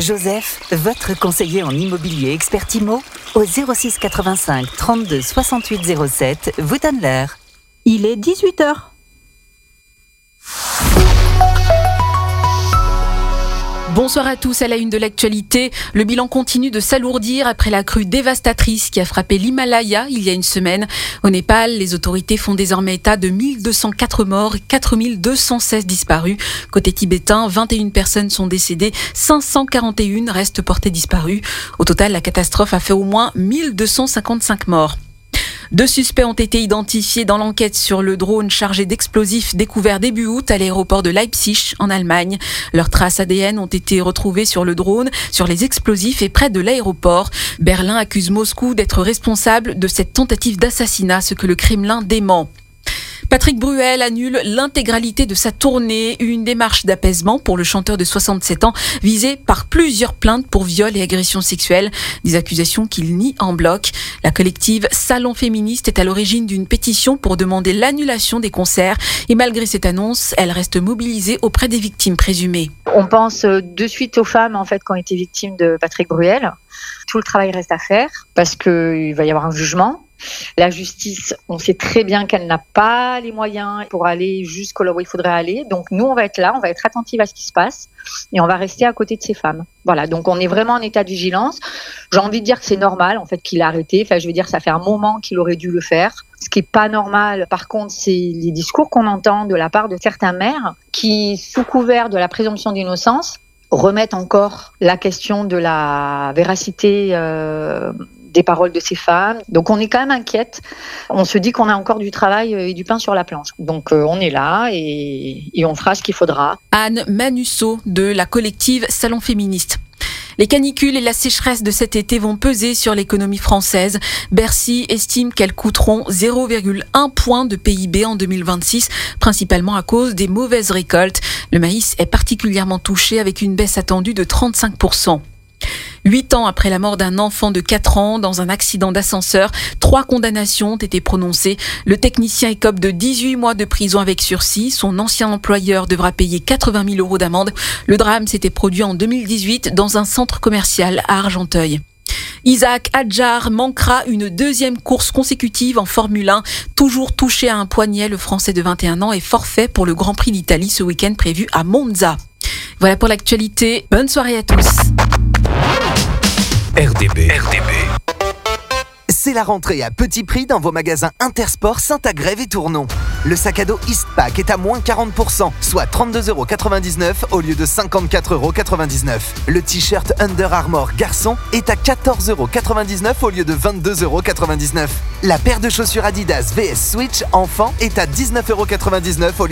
Joseph, votre conseiller en immobilier expert IMO, au 06 85 32 68 07, vous donne l'heure. Il est 18h. Bonsoir à tous, à la une de l'actualité. Le bilan continue de s'alourdir après la crue dévastatrice qui a frappé l'Himalaya il y a une semaine. Au Népal, les autorités font désormais état de 1204 morts et 4216 disparus. Côté tibétain, 21 personnes sont décédées, 541 restent portées disparues. Au total, la catastrophe a fait au moins 1255 morts. 2 suspects ont été identifiés dans l'enquête sur le drone chargé d'explosifs découvert début août à l'aéroport de Leipzig en Allemagne. Leurs traces ADN ont été retrouvées sur le drone, sur les explosifs et près de l'aéroport. Berlin accuse Moscou d'être responsable de cette tentative d'assassinat, ce que le Kremlin dément. Patrick Bruel annule l'intégralité de sa tournée, une démarche d'apaisement pour le chanteur de 67 ans, visé par plusieurs plaintes pour viol et agressions sexuelles, des accusations qu'il nie en bloc. La collective Salon Féministe est à l'origine d'une pétition pour demander l'annulation des concerts et malgré cette annonce, elle reste mobilisée auprès des victimes présumées. On pense de suite aux femmes qui ont été victimes de Patrick Bruel. Tout le travail reste à faire parce qu'il va y avoir un jugement. La justice, on sait très bien qu'elle n'a pas les moyens pour aller jusqu'à là où il faudrait aller. Donc nous, on va être là, on va être attentifs à ce qui se passe et on va rester à côté de ces femmes. Voilà, donc on est vraiment en état de vigilance. J'ai envie de dire que c'est normal qu'il a arrêté. Ça fait un moment qu'il aurait dû le faire. Ce qui n'est pas normal, par contre, c'est les discours qu'on entend de la part de certains maires qui, sous couvert de la présomption d'innocence, remettent encore la question de la véracité des paroles de ces femmes. Donc on est quand même inquiète. On se dit qu'on a encore du travail et du pain sur la planche. Donc on est là et on fera ce qu'il faudra. Anne Manusso de la collective Salon Féministe. Les canicules et la sécheresse de cet été vont peser sur l'économie française. Bercy estime qu'elles coûteront 0,1 point de PIB en 2026, principalement à cause des mauvaises récoltes. Le maïs est particulièrement touché avec une baisse attendue de 35%. 8 ans après la mort d'un enfant de 4 ans dans un accident d'ascenseur, 3 condamnations ont été prononcées. Le technicien écope de 18 mois de prison avec sursis. Son ancien employeur devra payer 80 000 € d'amende. Le drame s'était produit en 2018 dans un centre commercial à Argenteuil. Isaac Hadjar manquera une 2e course consécutive en Formule 1. Toujours touché à un poignet, le Français de 21 ans est forfait pour le Grand Prix d'Italie ce week-end prévu à Monza. Voilà pour l'actualité. Bonne soirée à tous. RDB. C'est la rentrée à petit prix dans vos magasins Intersport Saint-Agrève et Tournon. Le sac à dos Eastpak est à moins 40%, soit 32,99 € au lieu de 54,99 €. Le t-shirt Under Armour garçon est à 14,99 € au lieu de 22,99 €. La paire de chaussures Adidas VS Switch enfant est à 19,99 € au lieu